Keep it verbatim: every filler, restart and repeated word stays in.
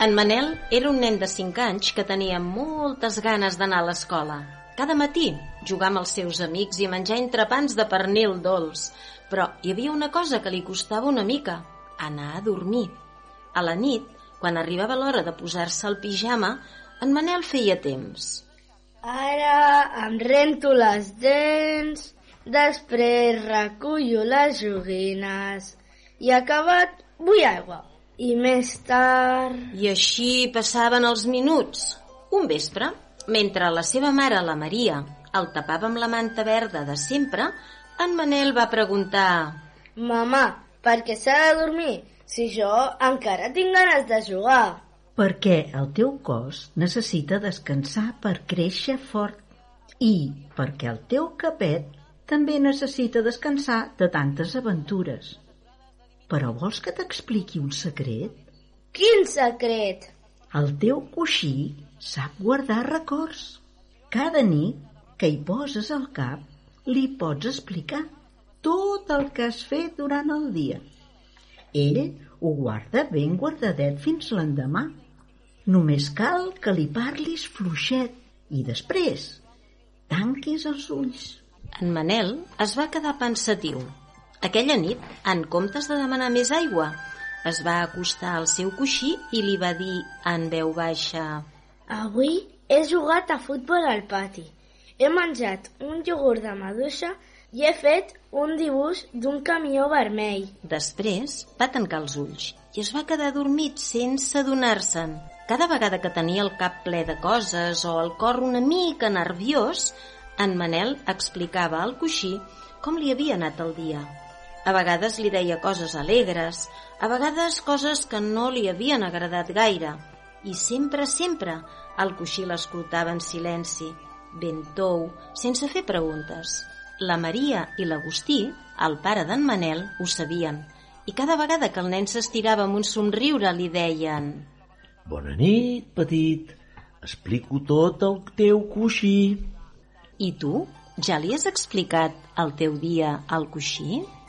En Manel era un nen de cinc anys que tenia moltes ganes d'anar a l'escola. Cada matí jugar amb els seus amics i menjar entrepans de pernil dolç. Però hi havia una cosa que li costava una mica: anar a dormir. A la nit, quan arribava l'hora de posar-se el pijama, en Manel feia temps. Ara em rento les dents, després recullo les joguines i acabat vull aigua. I més tard... I així passaven els minuts. Un vespre, mentre la seva mare, la Maria, el tapava amb la manta verda de sempre, en Manel va preguntar: Mamà, per què s'ha de dormir si jo encara tinc ganes de jugar? Perquè el teu cos necessita descansar per créixer fort i perquè el teu capet també necessita descansar de tantes aventures. Però vols que t'expliqui un secret? Quin secret? El teu coixí sap guardar records. Cada nit que hi poses al cap li pots explicar tot el que has fet durant el dia. Ell ho guarda ben guardadet fins l'endemà. Només cal que li parlis fluixet i després tanquis els ulls. En Manel es va quedar pensatiu. Aquella nit, en comptes de demanar més aigua, es va acostar al seu coixí i li va dir en veu baixa: Avui he jugat a futbol al pati. He menjat un iogurt de maduixa i he fet un dibuix d'un camió vermell. Després va tancar els ulls i es va quedar dormit sense adonar-se'n. Cada vegada que tenia el cap ple de coses o el cor una mica nerviós, en Manel explicava al coixí com li havia anat el dia. A vegades li deia coses alegres, a vegades coses que no li havien agradat gaire. I sempre, sempre, el coixí l'escoltava en silenci, ben tou, sense fer preguntes. La Maria i l'Agustí, el pare d'en Manel, ho sabien, i cada vegada que el nen s'estirava amb un somriure li deien: Bona nit, petit, explico tot al teu coixí. I tu, ja li has explicat el teu dia al coixí?